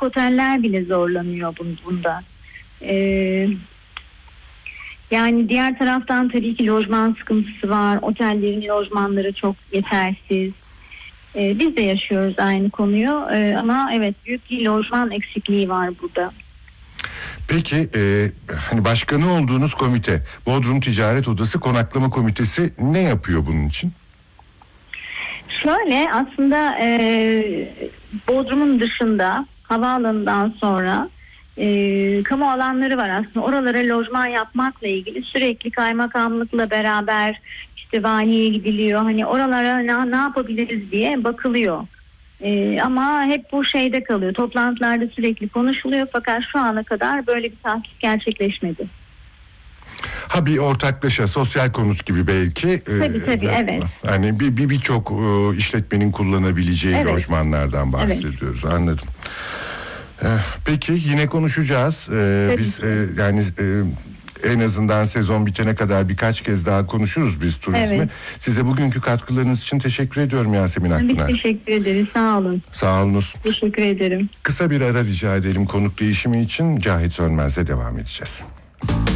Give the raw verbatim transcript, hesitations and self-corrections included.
oteller bile zorlanıyor bunda. Ee, yani diğer taraftan tabii ki lojman sıkıntısı var. Otellerin lojmanları çok yetersiz. Ee, biz de yaşıyoruz aynı konuyu. Ee, ama evet, büyük bir lojman eksikliği var burada. Peki e, hani başkanı olduğunuz komite, Bodrum Ticaret Odası Konaklama Komitesi ne yapıyor bunun için? Şöyle aslında e, Bodrum'un dışında havaalanından sonra e, kamu alanları var aslında. Oralara lojman yapmakla ilgili sürekli kaymakamlıkla beraber işte valiye gidiliyor. Hani oralara ne, ne yapabiliriz diye bakılıyor. E, ama hep bu şeyde kalıyor. Toplantılarda sürekli konuşuluyor fakat şu ana kadar böyle bir tahkik gerçekleşmedi. Ha, bir ortaklaşa sosyal konut gibi belki. Tabii tabii e, evet. Hani bir bir birçok e, işletmenin kullanabileceği evet. lojmanlardan bahsediyoruz. Evet. Anladım. E, peki yine konuşacağız. E, biz e, yani e, en azından sezon bitene kadar birkaç kez daha konuşuruz biz turizmi. Evet. Size bugünkü katkılarınız için teşekkür ediyorum Yasemin Akpınar. Biz teşekkür ederiz. Sağ olun. Sağ olunuz. Teşekkür ederim. Kısa bir ara rica edelim konuk değişimi için. Cahit Sönmez'le devam edeceğiz.